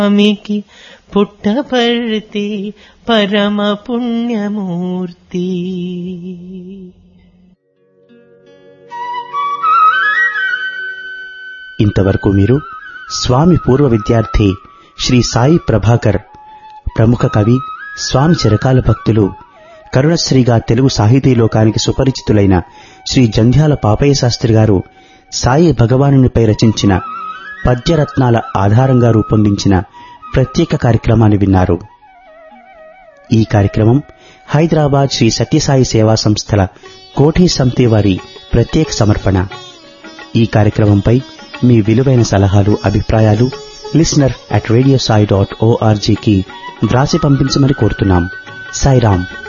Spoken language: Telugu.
స్వామికి పుట్టపర్తి పరమ పుణ్యమూర్తి. ఇంతవరకు మీరు స్వామి పూర్వ విద్యార్థి శ్రీ సాయి ప్రభాకర్, ప్రముఖ కవి, స్వామి చిరకాల భక్తులు, కరుణశ్రీగా తెలుగు సాహితీ లోకానికి సుపరిచితులైన శ్రీ జంధ్యాల పాపయ్య శాస్త్రి గారు సాయి భగవానునిపై రచించిన పద్యరత్నాల ఆధారంగా రూపొందించిన ప్రత్యేక కార్యక్రమాన్ని విన్నారు. ఈ కార్యక్రమం హైదరాబాద్ శ్రీ సత్యసాయి సేవా సంస్థల కోఠి సమితి వారి ప్రత్యేక సమర్పణ. ఈ కార్యక్రమంపై మీ విలువైన సలహాలు, అభిప్రాయాలు listener@radiosai.org కి వ్రాసి పంపించమని కోరుతున్నాం. సాయిరాం.